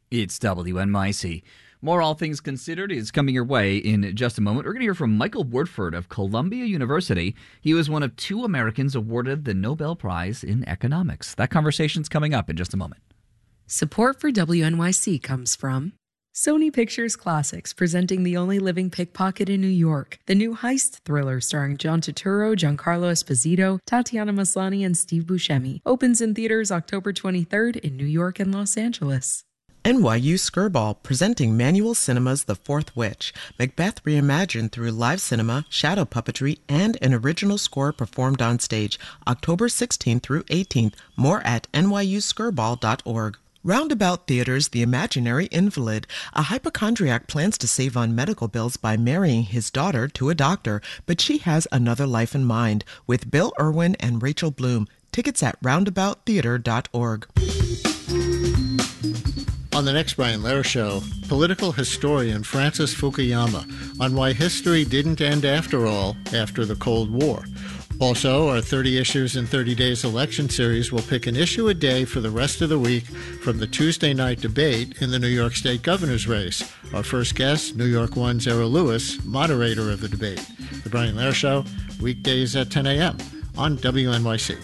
It's WNYC. More All Things Considered is coming your way in just a moment. We're going to hear from Michael Woodford of Columbia University. He was one of 2 Americans awarded the Nobel Prize in Economics. That conversation's coming up in just a moment. Support for WNYC comes from Sony Pictures Classics, presenting The Only Living Pickpocket in New York, the new heist thriller starring John Turturro, Giancarlo Esposito, Tatiana Maslany, and Steve Buscemi. Opens in theaters October 23rd in New York and Los Angeles. NYU Skirball, presenting Manual Cinema's The Fourth Witch, Macbeth reimagined through live cinema, shadow puppetry, and an original score performed on stage, October 16th through 18th. More at nyuskirball.org. Roundabout Theater's The Imaginary Invalid. A hypochondriac plans to save on medical bills by marrying his daughter to a doctor, but she has another life in mind, with Bill Irwin and Rachel Bloom. Tickets at roundabouttheater.org. On the next Brian Lehrer Show, political historian Francis Fukuyama on why history didn't end after all after the Cold War. Also, our 30 Issues in 30 Days election series will pick an issue a day for the rest of the week from the Tuesday night debate in the New York State governor's race. Our first guest, New York One's Era Lewis, moderator of the debate. The Brian Lehrer Show, weekdays at 10 a.m. on WNYC.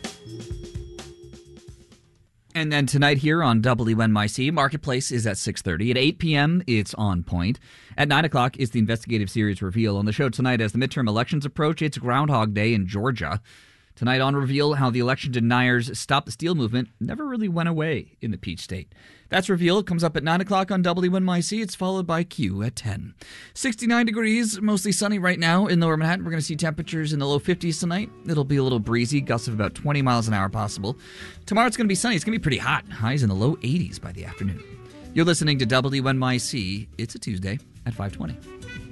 And then tonight here on WNYC, Marketplace is at 6:30. At 8 p.m., it's On Point. At 9 o'clock is the investigative series Reveal. On the show tonight, as the midterm elections approach, it's Groundhog Day in Georgia. Tonight on Reveal, how the election deniers' Stop the Steal movement never really went away in the Peach State. That's Reveal. It comes up at 9 o'clock on WNYC. It's followed by Q at 10. 69 degrees, mostly sunny right now in Lower Manhattan. We're going to see temperatures in the low 50s tonight. It'll be a little breezy, gusts of about 20 miles an hour possible. Tomorrow it's going to be sunny. It's going to be pretty hot. Highs in the low 80s by the afternoon. You're listening to WNYC. It's a Tuesday at 5:20.